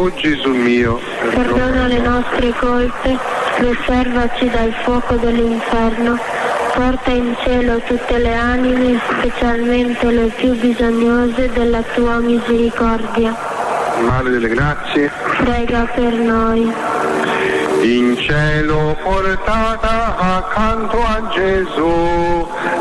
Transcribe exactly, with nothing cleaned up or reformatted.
O Gesù mio, perdona le nostre colpe, preservaci dal fuoco dell'inferno, porta in cielo tutte le anime, specialmente le più bisognose della tua misericordia. Madre delle grazie, Prega per noi. in cielo portata accanto a Gesù,